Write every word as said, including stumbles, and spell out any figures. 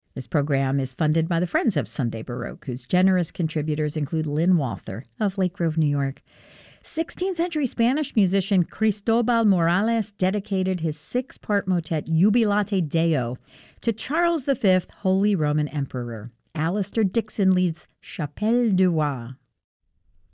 This program is funded by the Friends of Sunday Baroque, whose generous contributors include Lynn Walther of Lake Grove, New York. sixteenth century Spanish musician Cristobal Morales dedicated his six-part motet Jubilate Deo to Charles the Fifth, Holy Roman Emperor. Alistair Dixon leads Chapelle du Roi.